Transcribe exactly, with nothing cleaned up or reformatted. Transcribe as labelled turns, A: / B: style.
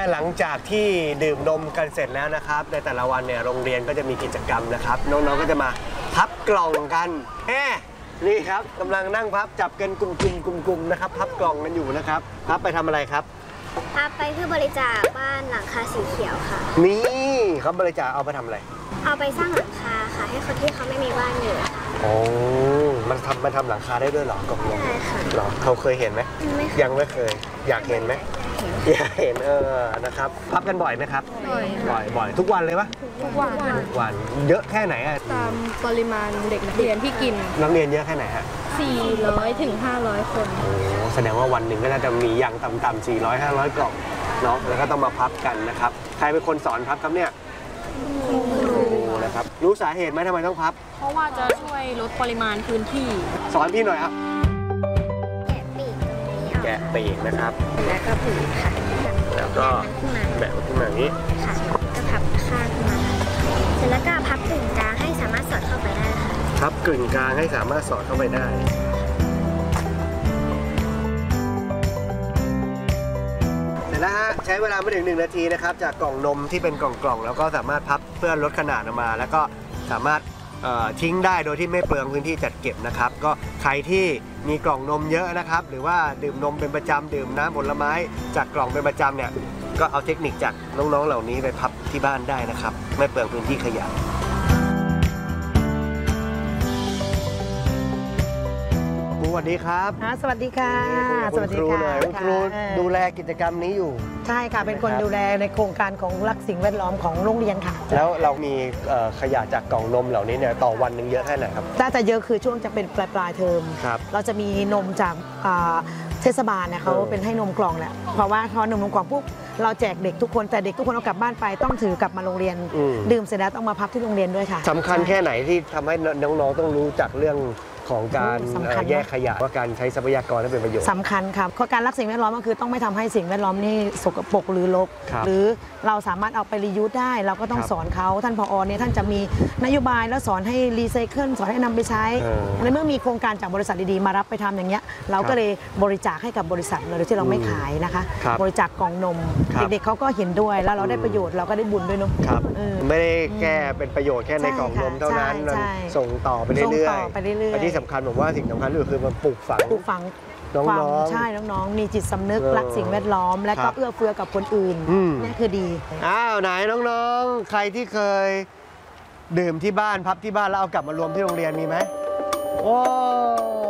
A: หลังจากที่ดื่มนมกันเสร็จแล้วนะครับในแต่ละวันเนี่ยโรงเรียนก็จะมีกิจกรรมนะครับน้องๆก็จะมาพับกล่องกันแฮ่นี่ครับกำลังนั่งพับจับกันกลุ่มๆๆๆนะครับพับกล่องกันอยู่นะครับพับไปทำอะไรครับ
B: พับไปเพื่อบริจาคบ้านหลังคาสีเขียวค่ะ
A: นี่เขาบริจาคเอาไปทำอะไร
B: เอาไปสร้างหลังคาค่ะให้คนที่เขาไม่มีบ้านอยู่
A: โอ้มันทำมันทำหลังคาได้ด้วยเหรอกล่องนม
B: ใช่ค่ะ
A: หรอเขาเคยเห็นไหมยังไม่เคยอยากเห็นไหมอยากเห็นเออนะครับพับกันบ่อยไหมครับ
C: บ่อย
A: บ่อยบ่อยทุกวันเลยปะ
C: ทุกวัน
A: ทุกวันเยอะแค่ไหนอะ
C: ตามปริมาณเด็กนักเรียนที่กิน
A: นักเรียนเยอะแค่ไหนฮะ
C: สี่ร้อยถึงห้าร้อยคน
A: โอ้แสดงว่าวันหนึ่งก็น่าจะมีอย่างต่ำๆสี่ร้อยห้าร้อยกล่องเนาะแล้วก็ต้องมาพับกันนะครับใครเป็นคนสอนพับครับเนี่ยครูนะครับรู้สาเหตุไหมทำไมต้องพับ
C: เพราะว่าจะช่วยลดปริมาณพื้นที่
A: สอนพี่หน่อยครับ
B: แกะปีกตรงนี้
A: แกะปีกนะครับ
B: แล้วก็ผืนค่ะ
A: แล้วก็แบะขึ้นมาอย่างนี้
B: ค่ะก็พับข้างขึ้นมาเสร็จแล้วก็พับกึ่งกลางให้สามารถสอดเข้าไปได้ค่ะ
A: พับกึ่งกลางให้สามารถสอดเข้าไปได้เสร็จแล้วฮะใช้เวลาไม่ถึงหนึ่งนาทีนะครับจากกล่องนมที่เป็นกล่องๆแล้วก็สามารถพับเพื่อลดขนาดออกมาแล้วก็สามารถทิ้งได้โดยที่ไม่เปลืองพื้นที่จัดเก็บนะครับก็ใครที่มีกล่องนมเยอะนะครับหรือว่าดื่มนมเป็นประจำดื่มน้ำผลไม้จากกล่องเป็นประจำเนี่ยก็เอาเทคนิคจากน้องๆเหล่านี้ไปพับที่บ้านได้นะครับไม่เปลืองพื้นที่ขยะสวัสดีครับ
D: สวัสดีค่ะ
A: สวัสดีค่ะคุณครูดูแลกิจกรรมนี้อยู่
D: ใช่ค่ะเป็นคนดูแลในโครงการของรักสิ่งแวดล้อมของโรงเรียนค่ะ
A: แล้วเรามีขยะจากกล่องนมเหล่านี้เนี่ยต่อวันหนึ่งเยอะแค่ไหนครับ
D: ถ้าจะเยอะคือช่วงจะเป็นปลายปลายเทอมเราจะมีนมจากเทศบาลเนี่ยเขาเป็นให้นมกล่องแหละเพราะว่าพอนมนมกล่องปุ๊บเราแจกเด็กทุกคนแต่เด็กทุกคนเอากลับบ้านไปต้องถือกลับมาโรงเรียนดื่มเสร็จแล้วต้องมาพับที่โรงเรียนด้วยค่ะ
A: สำคัญแค่ไหนที่ทำให้น้องๆต้องรู้จักเรื่องของการแยกขยะว่าการใช้ทรัพยากรให้เป็นประโยชน์
D: สำคัญครับเพราะการรักสิ่งแวดล้อมก็คือต้องไม่ทำให้สิ่งแวดล้อมนี่สกปรกหรือรกหรือเราสามารถเอาไปรียูสได้เราก็ต้องสอนเขาท่านผอเนี่ยท่านจะมีนโยบายแล้วสอนให้รีไซเคิลสอนให้นำไปใช้ในเมื่อมีโครงการจากบริษัทดีๆมารับไปทำอย่างเงี้ยเราก็เลยบริจาคให้กับบริษัทโดยที่เราไม่ขายนะคะบริจาคกล่องนมเด็กๆเขาก็เห็นด้วยแล้วเราได้ประโยชน์เราก็ได้บุญด้วยเนาะ
A: ไม่ได้แค่เป็นประโยชน์แค่ในกล่องนมเท่านั้นส่งต่อไปเรื่อยๆอันที่สำคัญผมว่าสิ่งสำคัญคือมันปลูกฝัง
D: ปลูกฝัง
A: น้อง
D: ๆใช่น้องๆมีจิตสำนึกรักสิ่งแวดล้อมและก็เอื้อเฟื้อกับคนอื่นนี่คือดี
A: อ้าวไหนน้องๆใครที่เคยดื่มที่บ้านพับที่บ้านแล้วเอากลับมารวมที่โรงเรียนมีไหมโอ้